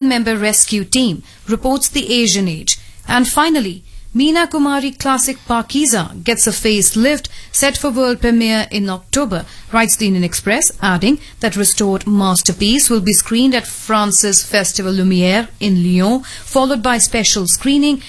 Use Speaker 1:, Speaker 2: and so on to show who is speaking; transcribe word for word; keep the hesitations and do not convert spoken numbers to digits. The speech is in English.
Speaker 1: member rescue team reports the Asian age. And finally, Meena Kumari classic Pakiza gets a facelift, set for world premiere in October, writes the Indian Express, adding that restored masterpiece will be screened at France's Festival Lumière in Lyon, followed by special screening